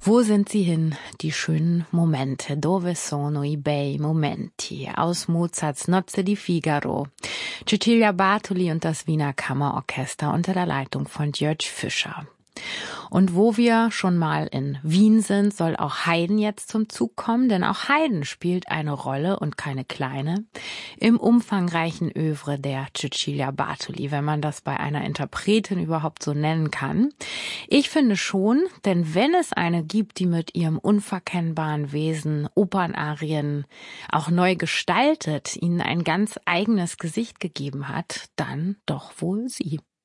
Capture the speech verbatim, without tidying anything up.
Wo sind sie hin, die schönen Momente? Dove sono i bei momenti? Aus Mozarts Nozze di Figaro. Cecilia Bartoli und das Wiener Kammerorchester unter der Leitung von Jörg Fischer. Und wo wir schon mal in Wien sind, soll auch Haydn jetzt zum Zug kommen, denn auch Haydn spielt eine Rolle und keine kleine im umfangreichen Œuvre der Cecilia Bartoli, wenn man das bei einer Interpretin überhaupt so nennen kann. Ich finde schon, denn wenn es eine gibt, die mit ihrem unverkennbaren Wesen Opernarien auch neu gestaltet, ihnen ein ganz eigenes Gesicht gegeben hat, dann doch wohl sie.